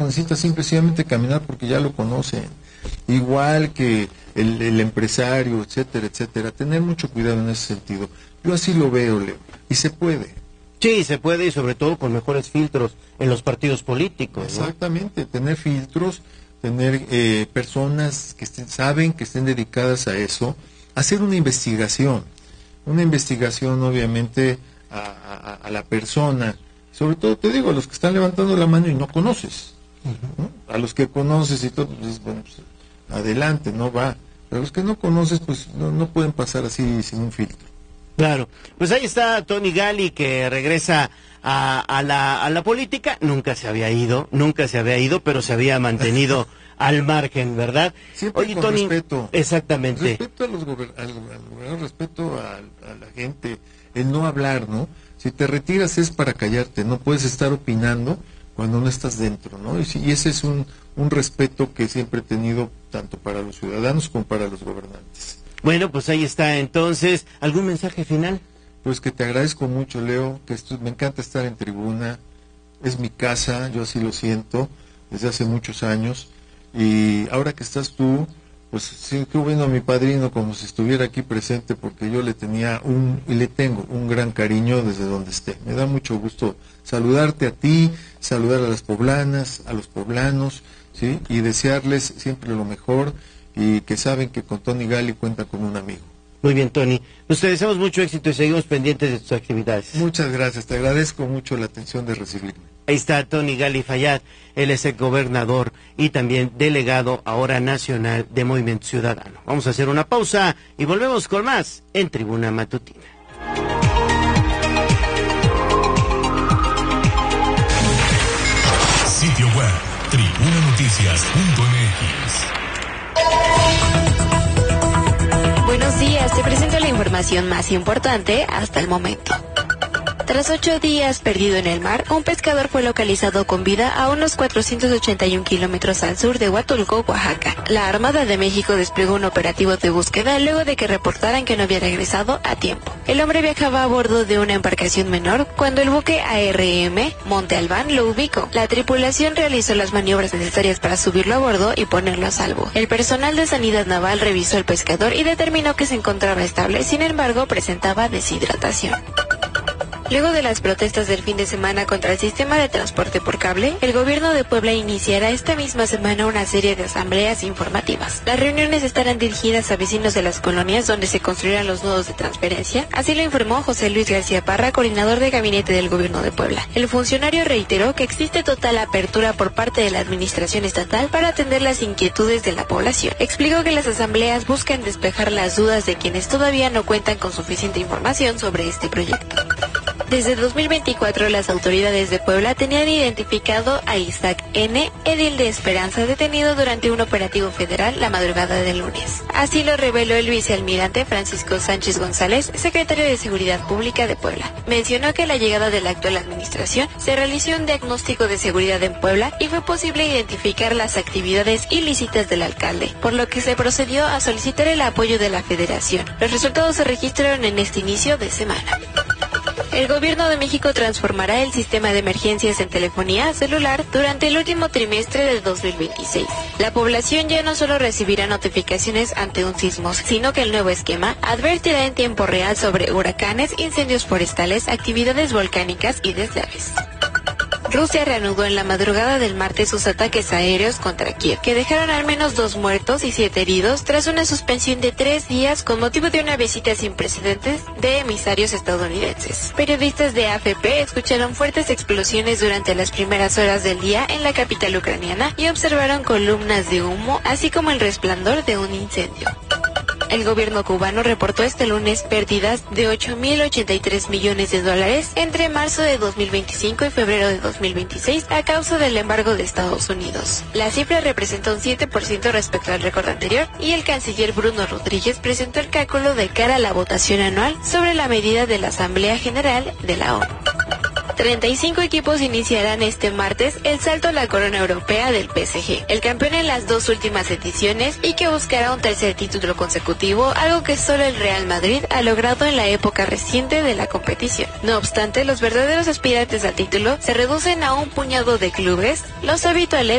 necesita simplemente caminar porque ya lo conocen. Igual que el empresario, etcétera, etcétera. Tener mucho cuidado en ese sentido. Yo así lo veo, Leo. Y se puede. Sí, se puede, y sobre todo con mejores filtros en los partidos políticos, ¿no? Exactamente, tener filtros, tener personas que saben, que estén dedicadas a eso, hacer una investigación obviamente a la persona, sobre todo te digo, a los que están levantando la mano y no conoces, ¿no? A los que conoces y todo, pues, bueno, pues, adelante, no va, pero a los que no conoces, pues no pueden pasar así sin un filtro. Claro, pues ahí está Tony Gali, que regresa a la política. Nunca se había ido, pero se había mantenido al margen, ¿verdad? Siempre. Oye, con Tony, respeto. Exactamente. Respeto al gobernador, respeto a la gente, el no hablar, ¿no? Si te retiras es para callarte, no puedes estar opinando cuando no estás dentro, ¿no? Y ese es un respeto que siempre he tenido tanto para los ciudadanos como para los gobernantes. Bueno, pues ahí está. Entonces, ¿algún mensaje final? Pues que te agradezco mucho, Leo, que me encanta estar en tribuna, es mi casa, yo así lo siento, desde hace muchos años, y ahora que estás tú, pues sí, que bueno a mi padrino como si estuviera aquí presente, porque yo le tenía y le tengo un gran cariño desde donde esté. Me da mucho gusto saludarte a ti, saludar a las poblanas, a los poblanos, ¿sí? Y desearles siempre lo mejor, y que saben que con Tony Gali cuenta con un amigo. Muy bien, Tony. Nos te deseamos mucho éxito y seguimos pendientes de tus actividades. Muchas gracias, te agradezco mucho la atención de recibirme. Ahí está Tony Gali Fayad, él es el gobernador y también delegado ahora nacional de Movimiento Ciudadano. Vamos a hacer una pausa y volvemos con más en Tribuna Matutina. Sitio web, tribunanoticias.mx. Buenos días, te presento la información más importante hasta el momento. Tras 8 días perdido en el mar, un pescador fue localizado con vida a unos 481 kilómetros al sur de Huatulco, Oaxaca. La Armada de México desplegó un operativo de búsqueda luego de que reportaran que no había regresado a tiempo. El hombre viajaba a bordo de una embarcación menor cuando el buque ARM Monte Albán lo ubicó. La tripulación realizó las maniobras necesarias para subirlo a bordo y ponerlo a salvo. El personal de Sanidad Naval revisó al pescador y determinó que se encontraba estable, sin embargo presentaba deshidratación. Luego de las protestas del fin de semana contra el sistema de transporte por cable, el gobierno de Puebla iniciará esta misma semana una serie de asambleas informativas. Las reuniones estarán dirigidas a vecinos de las colonias donde se construirán los nodos de transferencia, así lo informó José Luis García Parra, coordinador de gabinete del gobierno de Puebla. El funcionario reiteró que existe total apertura por parte de la administración estatal para atender las inquietudes de la población. Explicó que las asambleas buscan despejar las dudas de quienes todavía no cuentan con suficiente información sobre este proyecto. Desde 2024, las autoridades de Puebla tenían identificado a Isaac N., edil de Esperanza, detenido durante un operativo federal la madrugada del lunes. Así lo reveló el vicealmirante Francisco Sánchez González, secretario de Seguridad Pública de Puebla. Mencionó que a la llegada de la actual administración se realizó un diagnóstico de seguridad en Puebla y fue posible identificar las actividades ilícitas del alcalde, por lo que se procedió a solicitar el apoyo de la Federación. Los resultados se registraron en este inicio de semana. El gobierno de México transformará el sistema de emergencias en telefonía celular durante el último trimestre del 2026. La población ya no solo recibirá notificaciones ante un sismo, sino que el nuevo esquema advertirá en tiempo real sobre huracanes, incendios forestales, actividades volcánicas y deslaves. Rusia reanudó en la madrugada del martes sus ataques aéreos contra Kiev, que dejaron al menos 2 muertos y 7 heridos tras una suspensión de 3 días con motivo de una visita sin precedentes de emisarios estadounidenses. Periodistas de AFP escucharon fuertes explosiones durante las primeras horas del día en la capital ucraniana y observaron columnas de humo, así como el resplandor de un incendio. El gobierno cubano reportó este lunes pérdidas de $8.083 millones entre marzo de 2025 y febrero de 2026 a causa del embargo de Estados Unidos. La cifra representa un 7% respecto al récord anterior y el canciller Bruno Rodríguez presentó el cálculo de cara a la votación anual sobre la medida de la Asamblea General de la ONU. 35 equipos iniciarán este martes el salto a la corona europea del PSG, el campeón en las 2 últimas ediciones y que buscará un tercer título consecutivo, algo que solo el Real Madrid ha logrado en la época reciente de la competición. No obstante, los verdaderos aspirantes al título se reducen a un puñado de clubes, los habituales